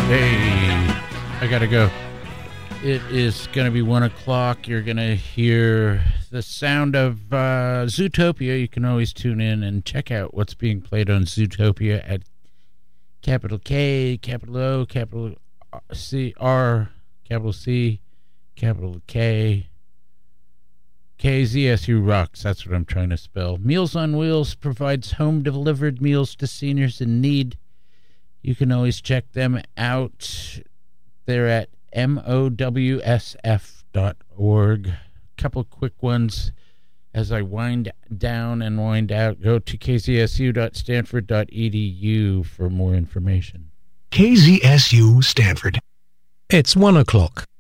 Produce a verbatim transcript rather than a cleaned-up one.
Hey, I gotta go. It is gonna be one o'clock. You're gonna hear the sound of uh, Zootopia. You can always tune in and check out what's being played on Zootopia at capital K, capital O, capital C, R, capital C, capital K, K Z S U Rocks. That's what I'm trying to spell. Meals on Wheels provides home-delivered meals to seniors in need. You can always check them out. They're at M O W S F dot org. Couple quick ones as I wind down and wind out. Go to K Z S U dot stanford dot E D U for more information. K Z S U Stanford. It's one o'clock.